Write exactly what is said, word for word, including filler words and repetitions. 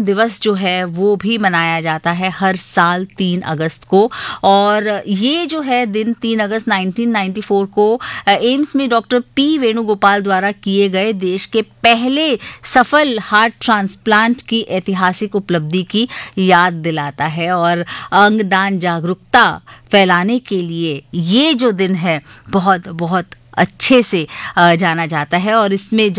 दिवस जो है वो भी मनाया जाता है हर साल तीन अगस्त को। और ये जो है दिन तीन अगस्त नाइनटीन नाइंटी फोर को एम्स में डॉक्टर पी वेणुगोपाल द्वारा किए गए देश के पहले सफल हार्ट ट्रांसप्लांट की ऐतिहासिक उपलब्धि की याद दिलाता है। और अंगदान जागरूकता फैलाने के लिए ये जो दिन है बहुत बहुत अच्छे से जाना जाता है। और इसमें